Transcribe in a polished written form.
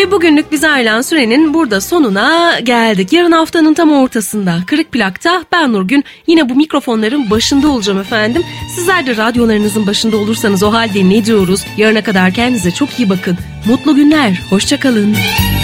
Ve bugünlük bize ayrılan sürenin burada sonuna geldik. Yarın haftanın tam ortasında Kırık Plak'ta ben Nurgün yine bu mikrofonların başında olacağım efendim. Sizler de radyolarınızın başında olursanız o halde ne diyoruz? Yarına kadar kendinize çok iyi bakın. Mutlu günler, hoşça kalın.